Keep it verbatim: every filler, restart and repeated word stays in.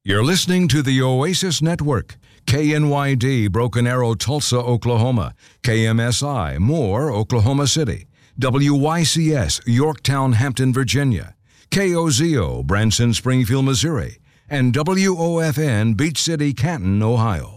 You're listening to the Oasis Network. K N Y D, Broken Arrow, Tulsa, Oklahoma. K M S I, Moore, Oklahoma City. W Y C S, Yorktown, Hampton, Virginia. K O Z O, Branson, Springfield, Missouri. And W O F N, Beach City, Canton, Ohio.